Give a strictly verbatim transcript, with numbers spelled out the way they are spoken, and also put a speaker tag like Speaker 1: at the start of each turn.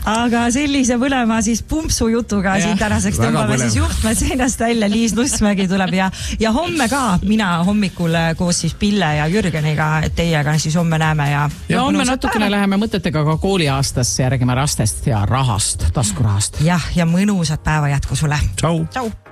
Speaker 1: aga sellise põlema siis pumpsu jutuga siin tänaseks tõmbame siis juhtmed seinast välja, Liis Nussmägi tuleb ja, ja homme ka, mina hommikul koos siis Pille ja Jürgeniga teiega siis homme näeme ja,
Speaker 2: ja homme natukene päeva. Läheme mõtetega ka kooliaastasse ja räägime rastest ja rahast, taskurahast.
Speaker 1: Jah, ja mõnusat päeva jätku sulle.
Speaker 3: Tšau.
Speaker 1: Tšau.